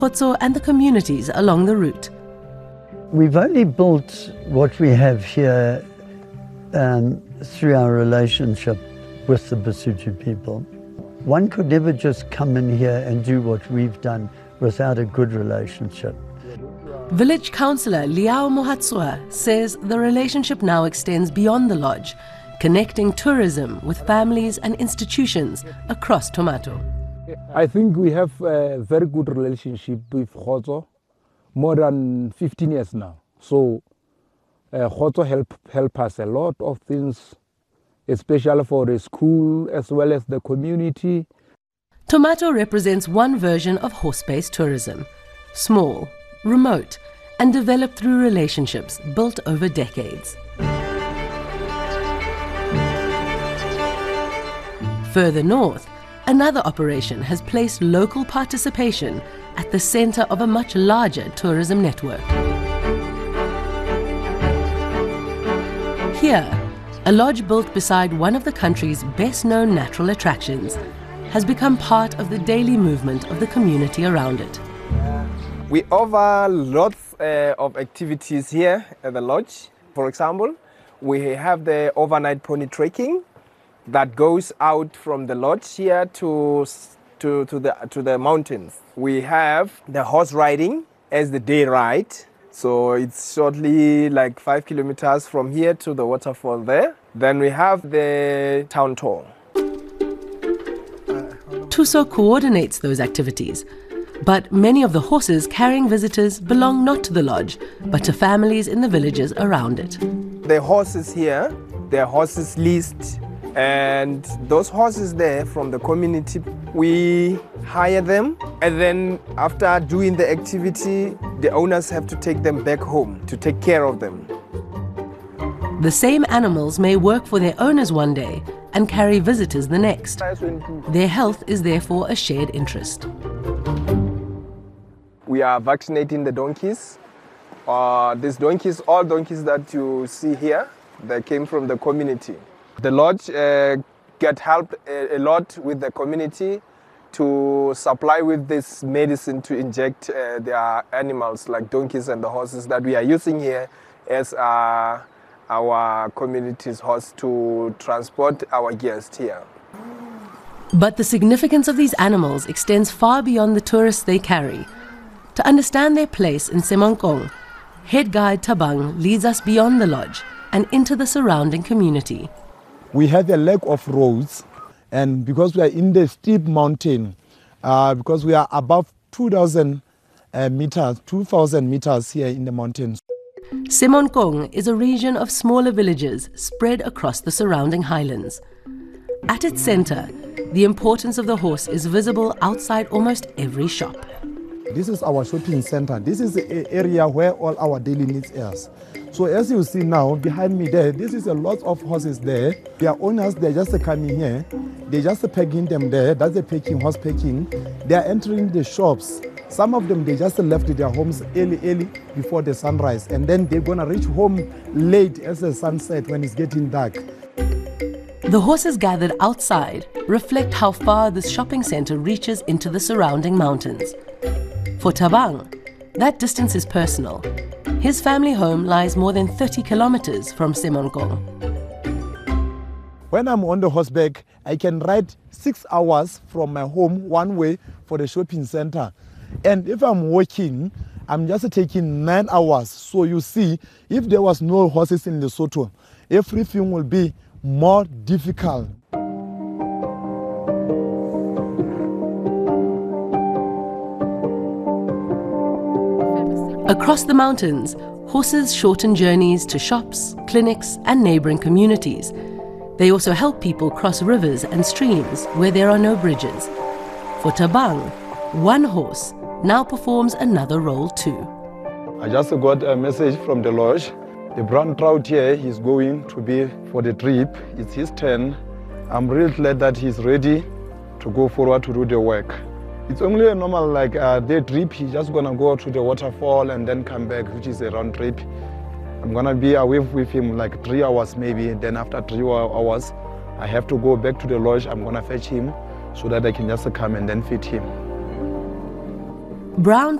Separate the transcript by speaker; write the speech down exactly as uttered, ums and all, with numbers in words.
Speaker 1: Khotso and the communities along the route.
Speaker 2: We've only built what we have here um, through our relationship with the Basotho people. One could never just come in here and do what we've done without a good relationship.
Speaker 1: Village councillor Liao Mohatsua says the relationship now extends beyond the lodge, connecting tourism with families and institutions across Tomato.
Speaker 3: I think we have a very good relationship with Khotso, more than fifteen years now. So uh, Khotso help, help us a lot of things, especially for the school as well as the community.
Speaker 1: Tomato represents one version of horse-based tourism, small, remote, and developed through relationships built over decades. Further north, another operation has placed local participation at the center of a much larger tourism network. Here, a lodge built beside one of the country's best-known natural attractions has become part of the daily movement of the community around it.
Speaker 4: We offer lots uh, of activities here at the lodge. For example, we have the overnight pony trekking that goes out from the lodge here to, to, to, the, to the mountains. We have the horse riding as the day ride. So it's shortly like five kilometers from here to the waterfall there. Then we have the town tour.
Speaker 1: Thuso coordinates those activities, but many of the horses carrying visitors belong not to the lodge, but to families in the villages around it.
Speaker 4: The horses here, they're horses leased, and those horses there from the community, we hire them, and then after doing the activity, the owners have to take them back home to take care of them.
Speaker 1: The same animals may work for their owners one day and carry visitors the next. Their health is therefore a shared interest.
Speaker 4: We are vaccinating the donkeys. Uh, these donkeys, all donkeys that you see here, they came from the community. The lodge uh, get help a, a lot with the community to supply with this medicine to inject uh, their animals like donkeys and the horses that we are using here as uh, our community's horse to transport our guests here.
Speaker 1: But the significance of these animals extends far beyond the tourists they carry. To understand their place in Semankong, head guide Thabang leads us beyond the lodge and into the surrounding community.
Speaker 3: We have a lack of roads, and because we are in the steep mountain, uh, because we are above two thousand uh, meters, two thousand meters here in the mountains.
Speaker 1: Semankong is a region of smaller villages spread across the surrounding highlands. At its center, the importance of the horse is visible outside almost every shop.
Speaker 3: This is our shopping center. This is the area where all our daily needs are. So as you see now, behind me there, this is a lot of horses there. Their owners, they're just coming here. They're just packing them there. That's the packing, horse packing. They're entering the shops. Some of them, they just left their homes early, early before the sunrise. And then they're going to reach home late as the sunset when it's getting dark.
Speaker 1: The horses gathered outside reflect how far this shopping center reaches into the surrounding mountains. For Thabang, that distance is personal. His family home lies more than thirty kilometers from Semankong.
Speaker 3: When I'm on the horseback, I can ride six hours from my home one way for the shopping center. And if I'm walking, I'm just taking nine hours. So you see, if there was no horses in Lesotho, everything will be more difficult.
Speaker 1: Across the mountains, horses shorten journeys to shops, clinics, and neighboring communities. They also help people cross rivers and streams where there are no bridges. For Thabang, one horse now performs another role too.
Speaker 3: I just got a message from the lodge. The brown trout here is going to be for the trip. It's his turn. I'm really glad that he's ready to go forward to do the work. It's only a normal like uh, day trip. He's just gonna go to the waterfall and then come back, which is a round trip. I'm gonna be away with him like three hours maybe. Then after three hours, I have to go back to the lodge. I'm gonna fetch him so that I can just come and then feed him.
Speaker 1: Brown